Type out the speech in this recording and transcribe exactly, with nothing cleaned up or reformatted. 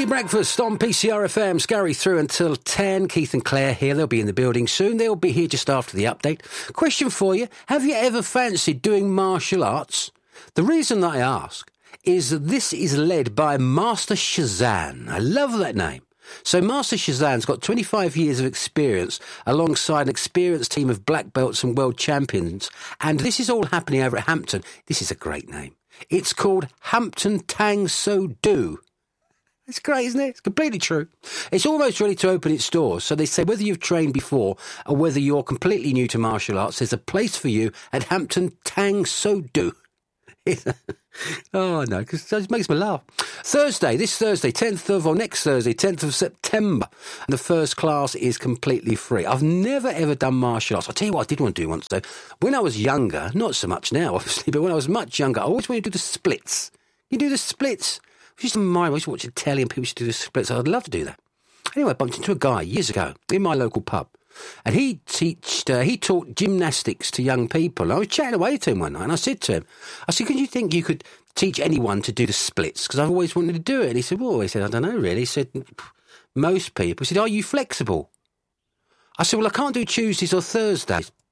Weekly breakfast on P C R F M. Scurry through until ten. Keith and Claire here. They'll be in the building soon. They'll be here just after the update. Question for you. Have you ever fancied doing martial arts? The reason that I ask is that this is led by Master Shazan. I love that name. So Master Shazan's got twenty-five years of experience alongside an experienced team of black belts and world champions. And this is all happening over at Hampton. This is a great name. It's called Hampton Tang So Do. It's great, isn't it? It's completely true. It's almost ready to open its doors. So they say whether you've trained before or whether you're completely new to martial arts, there's a place for you at Hampton Tang So Do. Oh, no, because it makes me laugh. Thursday, this Thursday, tenth of, or next Thursday, tenth of September. And the first class is completely free. I've never, ever done martial arts. I'll tell you what I did want to do once, though. When I was younger, not so much now, obviously, but when I was much younger, I always wanted to do the splits. You do the splits. I used to admire, I used to watch telly and people used to do the splits. I'd love to do that. Anyway, I bumped into a guy years ago in my local pub. And he teached, uh, he taught gymnastics to young people. And I was chatting away to him one night and I said to him, I said, "Can you think you could teach anyone to do the splits? Because I've always wanted to do it." And he said, "Well," he said, "I don't know really." He said, "Most people." He said, "Are you flexible?" I said, "Well, I can't do Tuesdays or Thursdays."